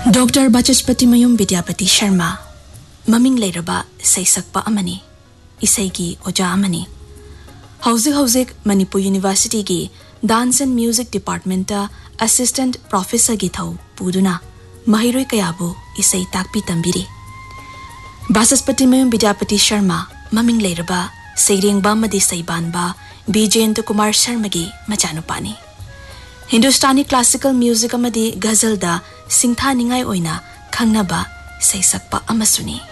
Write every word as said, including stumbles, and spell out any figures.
Doctor बाचस्पतिमयुम Vidyapati Sharma ममिंग लेरबा सैसक्पा अमनी इसैगी ओजा अमनी हौजिक हौजिक Manipur university की dance and music department assistant professor की थौ पुदुना महिरोय कयाबु इसै ताकपी तंबिरी बाचस्पतिमयुम विद्यापति शर्मा ममिंग लेरबा सैरेंगबा मदि सैबानबा बिजेंद्र कुमार शर्मा की मचानुपानी हिंदुस्तानी क्लासिकल म्यूजिक अमदी गजल दा सिंथा निंगाई ओइना खंगनबा सैसक्पा अमसुनी।